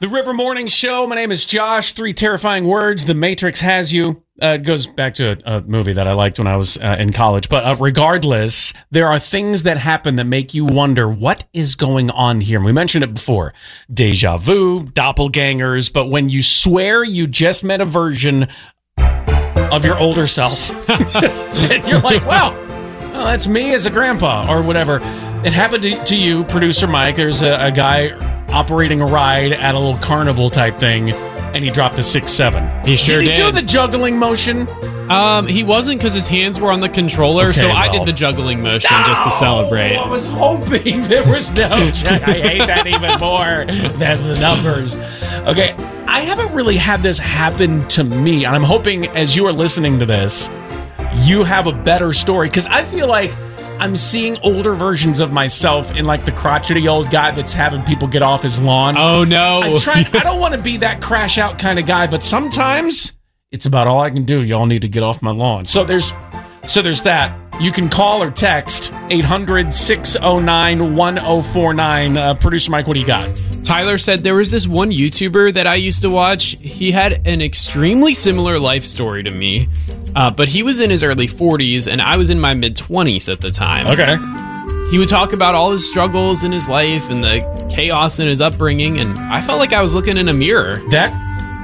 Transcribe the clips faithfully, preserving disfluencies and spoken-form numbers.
The River Morning Show. My name is Josh. Three terrifying words. The Matrix has you. Uh, it goes back to a, a movie that I liked when I was uh, in college. But uh, regardless, there are things that happen that make you wonder, what is going on here? And we mentioned it before. Deja vu, doppelgangers. But when you swear you just met a version of your older self, and you're like, wow, well, that's me as a grandpa or whatever. It happened to, to you, producer Mike. There's a, a guy operating a ride at a little carnival type thing, and he dropped a six seven. He sure did. Did he do the juggling motion? Um, he wasn't, because his hands were on the controller, Okay, so I well. did the juggling motion No! just to celebrate. I was hoping there was no check. I hate that even more than the numbers. Okay, I haven't really had this happen to me, and I'm hoping as you are listening to this, you have a better story, because I feel like I'm seeing older versions of myself in like the crotchety old guy that's having people get off his lawn. Oh, no. I, try, I don't want to be that crash out kind of guy, but sometimes it's about all I can do. Y'all need to get off my lawn. So there's so there's that. You can call or text eight hundred, six oh nine, one oh four nine. Uh, Producer Mike, what do you got? Tyler said there was this one YouTuber that I used to watch. He had an extremely similar life story to me, uh, but he was in his early forties, and I was in my mid-twenties at the time. Okay. He would talk about all his struggles in his life and the chaos in his upbringing, and I felt like I was looking in a mirror. That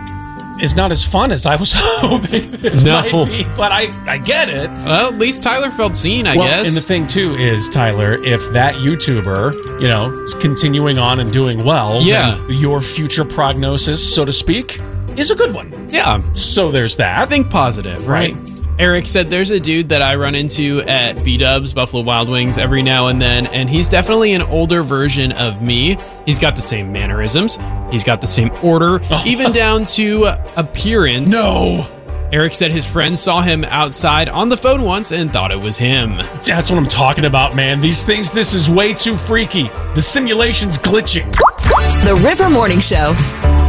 is not as fun as I was hoping this No. might be, but I, I get it. Well, at least Tyler felt seen, I well, guess. and the thing, too, is, Tyler, if that YouTuber, you know, is continuing on and doing well, Yeah. then your future prognosis, so to speak, is a good one. yeah, So there's that. think positive, right? Right. Eric said there's a dude that I run into at B-Dubs, Buffalo Wild Wings, every now and then, and he's definitely an older version of me. He's got the same mannerisms. He's got the same order, even down to appearance. No! Eric said his friends saw him outside on the phone once and thought it was him. That's what I'm talking about, man. These things, this is way too freaky. The simulation's glitching. The River Morning Show.